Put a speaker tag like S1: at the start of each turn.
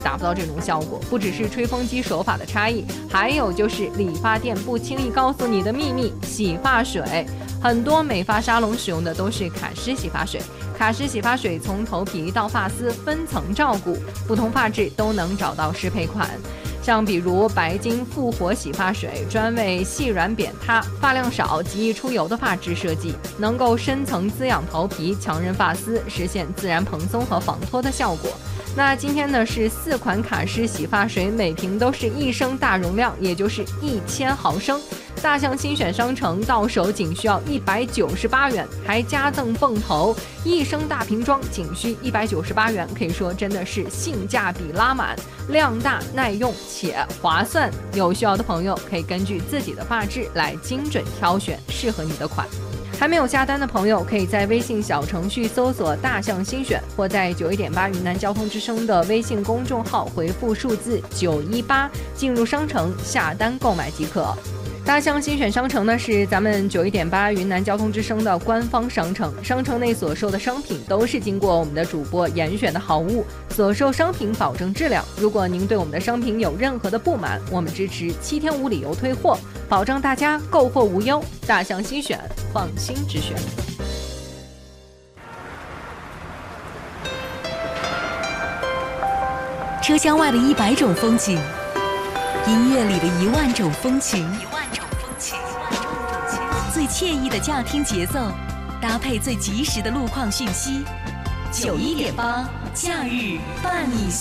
S1: 达不到这种效果。不只是吹风机手法的差异，还有就是理发店不轻易告诉你的秘密——洗发水。很多美发沙龙使用的都是卡诗洗发水。卡诗洗发水从头皮到发丝分层照顾，不同发质都能找到适配款。像比如白金复活洗发水，专为细软扁塌、发量少、极易出油的发质设计，能够深层滋养头皮，强韧发丝，实现自然蓬松和防脱的效果。那今天呢是4款卡诗洗发水，每瓶都是1升大容量，也就是1000毫升。大象新选商城到手仅需要198元，还加赠泵头，1升大瓶装仅需198元，可以说真的是性价比拉满，量大耐用且划算。有需要的朋友可以根据自己的发质来精准挑选适合你的款。还没有下单的朋友，可以在微信小程序搜索大象新选，或在91.8云南交通之声的微信公众号回复数字918进入商城下单购买即可。大象新选商城呢是咱们91.8云南交通之声的官方商城，商城内所售的商品都是经过我们的主播严选的好物，所售商品保证质量。如果您对我们的商品有任何的不满，我们支持7天无理由退货，保障大家购货无忧。大象新选，放心之选。
S2: 车厢外的100种风景，音乐里的1万种风情，最惬意的驾听节奏，搭配最及时的路况讯息。91.8假日伴你